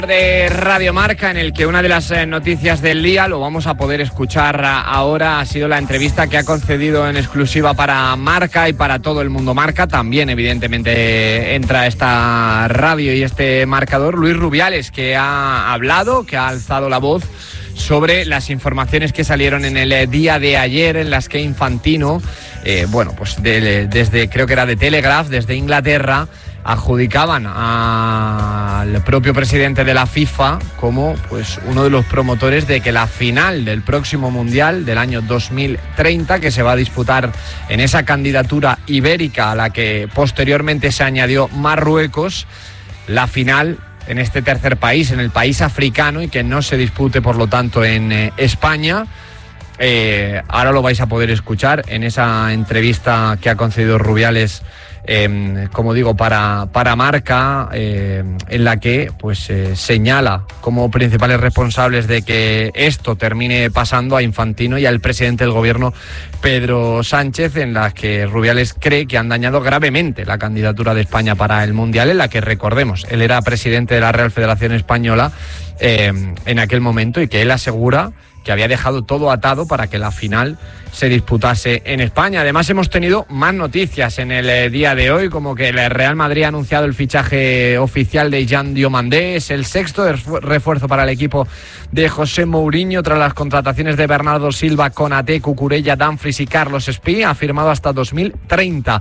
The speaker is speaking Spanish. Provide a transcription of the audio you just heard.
De Radio Marca, en el que una de las noticias del día, lo vamos a poder escuchar ahora, ha sido la entrevista que ha concedido en exclusiva para Marca y para todo el mundo Marca. También evidentemente entra esta radio y este marcador. Luis Rubiales, que ha hablado, que ha alzado la voz sobre las informaciones que salieron en el día de ayer, en las que Infantino, desde, creo que era de Telegraph, desde Inglaterra, adjudicaban al propio presidente de la FIFA como pues uno de los promotores de que la final del próximo Mundial del año 2030, que se va a disputar en esa candidatura ibérica a la que posteriormente se añadió Marruecos, la final en este tercer país, en el país africano, y que no se dispute por lo tanto en España. Ahora lo vais a poder escuchar en esa entrevista que ha concedido Rubiales, como digo, para Marca, en la que pues señala como principales responsables de que esto termine pasando a Infantino y al presidente del gobierno, Pedro Sánchez, en la que Rubiales cree que han dañado gravemente la candidatura de España para el Mundial, en la que, recordemos, él era presidente de la Real Federación Española en aquel momento, y que él asegura que había dejado todo atado para que la final se disputase en España. Además, hemos tenido más noticias en el día de hoy, como que el Real Madrid ha anunciado el fichaje oficial de Jan Diomandé. Es el sexto refuerzo para el equipo de José Mourinho tras las contrataciones de Bernardo Silva, Konaté, Cucurella, Dumfries y Carlos Espí. Ha firmado hasta 2030.